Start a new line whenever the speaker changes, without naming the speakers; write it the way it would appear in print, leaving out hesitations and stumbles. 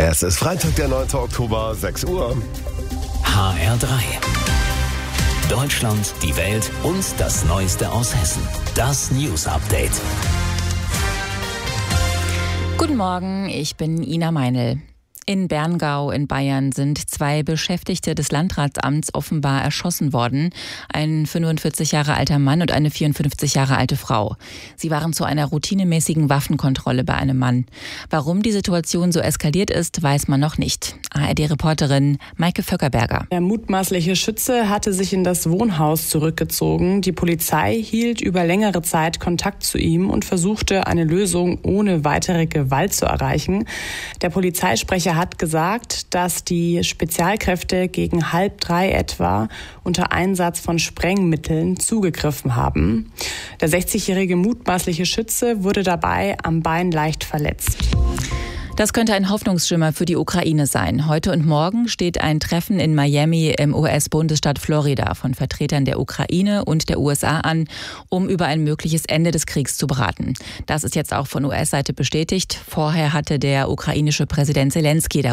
Es ist Freitag, der 9. Oktober, 6 Uhr.
HR3. Deutschland, die Welt und das Neueste aus Hessen. Das News Update.
Guten Morgen, ich bin Ina Meinl. In Berngau in Bayern sind 2 Beschäftigte des Landratsamts offenbar erschossen worden. Ein 45 Jahre alter Mann und eine 54 Jahre alte Frau. Sie waren zu einer routinemäßigen Waffenkontrolle bei einem Mann. Warum die Situation so eskaliert ist, weiß man noch nicht. ARD-Reporterin Maike Vöckerberger.
Der mutmaßliche Schütze hatte sich in das Wohnhaus zurückgezogen. Die Polizei hielt über längere Zeit Kontakt zu ihm und versuchte, eine Lösung ohne weitere Gewalt zu erreichen. Der Polizeisprecher hat gesagt, dass die Spezialkräfte gegen 2:30 etwa unter Einsatz von Sprengmitteln zugegriffen haben. Der 60-jährige mutmaßliche Schütze wurde dabei am Bein leicht verletzt.
Das könnte ein Hoffnungsschimmer für die Ukraine sein. Heute und morgen steht ein Treffen in Miami im US-Bundesstaat Florida von Vertretern der Ukraine und der USA an, um über ein mögliches Ende des Kriegs zu beraten. Das ist jetzt auch von US-Seite bestätigt. Vorher hatte der ukrainische Präsident Selenskyj